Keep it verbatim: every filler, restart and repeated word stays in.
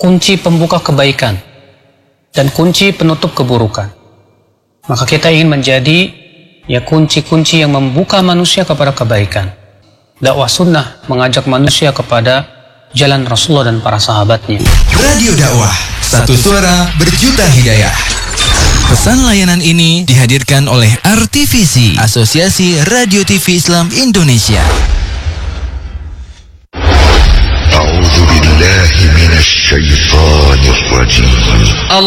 kunci pembuka kebaikan dan kunci penutup keburukan. Maka kita ingin menjadi ya kunci-kunci yang membuka manusia kepada kebaikan. Dakwah sunnah mengajak manusia kepada jalan Rasulullah dan para sahabatnya. Radio Dakwah, satu suara berjuta hidayah. Pesan layanan ini dihadirkan oleh R T V C, Asosiasi Radio T V Islam Indonesia. A'udzu billahi minasy syaithanir rajim.